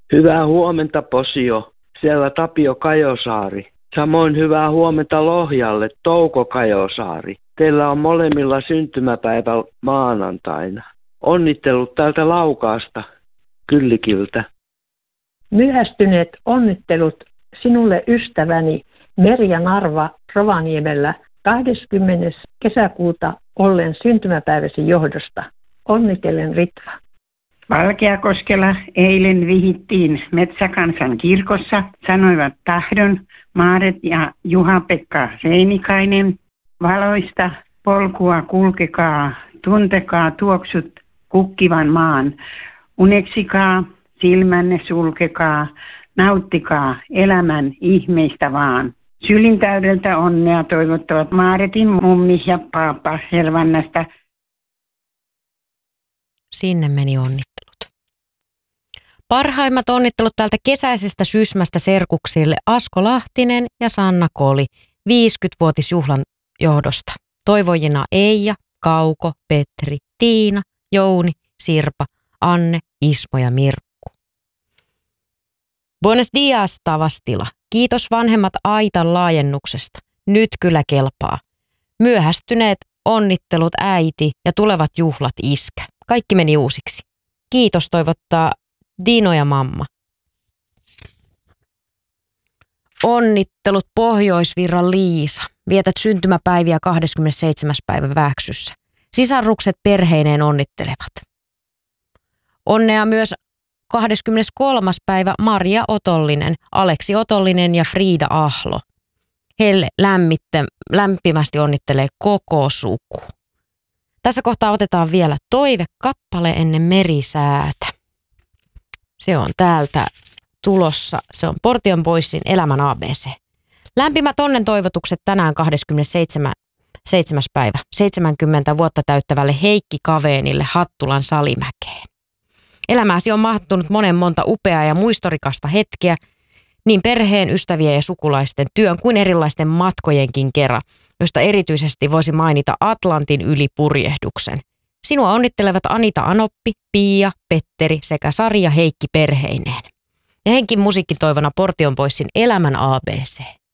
Hyvää huomenta, Posio. Siellä Tapio Kajosaari. Samoin hyvää huomenta Lohjalle, Touko Kajosaari. Teillä on molemmilla syntymäpäivä maanantaina. Onnittelut täältä Laukaasta, Kyllikiltä. Myöhästyneet onnittelut sinulle ystäväni Merja Narva Rovaniemellä 20. kesäkuuta ollen syntymäpäiväsi johdosta. Onnitellen Ritva. Valkeakoskella eilen vihittiin Metsäkansan kirkossa, sanoivat tahdon Maaret ja Juha-Pekka Reinikainen. Valoista polkua kulkekaa, tuntekaa tuoksut kukkivan maan. Uneksikaa, silmänne sulkekaa, nauttikaa elämän ihmeistä vaan. Sylintäydeltä onnea toivottavat Maaretin mummi ja paapa Hervannasta. Sinne meni onnittelut. Parhaimmat onnittelut tältä kesäisestä Sysmästä serkuksille Asko Lahtinen ja Sanna Koli 50-vuotisjuhlan johdosta. Toivojina Eija, Kauko, Petri, Tiina, Jouni, Sirpa, Anne, Ismo ja Mirkku. Buenos dias, Tavastila. Kiitos vanhemmat aitan laajennuksesta. Nyt kyllä kelpaa. Myöhästyneet onnittelut äiti ja tulevat juhlat iskä. Kaikki meni uusiksi. Kiitos toivottaa Dino ja mamma. Onnittelut Pohjoisvirran Liisa. Vietät syntymäpäiviä 27. päivä Väksyssä. Sisarukset perheineen onnittelevat. Onnea myös 23. päivä Maria Otollinen, Aleksi Otollinen ja Friida Ahlo. Heille lämpimästi onnittelee koko suku. Tässä kohtaa otetaan vielä toivekappale ennen merisäätä. Se on täältä tulossa. Se on Portion Boysin Elämän ABC. Lämpimät onnen toivotukset tänään 27. päivä 70 vuotta täyttävälle Heikki Kaveenille Hattulan Salimäkeen. Elämääsi on mahtunut monen monta upeaa ja muistorikasta hetkeä, niin perheen, ystävien ja sukulaisten, työn kuin erilaisten matkojenkin kera, josta erityisesti voisi mainita Atlantin yli purjehduksen. Sinua onnittelevat Anita Anoppi, Pia, Petteri sekä Sari ja Heikki perheineen. Ja Henkin musiikkitoivona Portion Boysin Elämän ABC.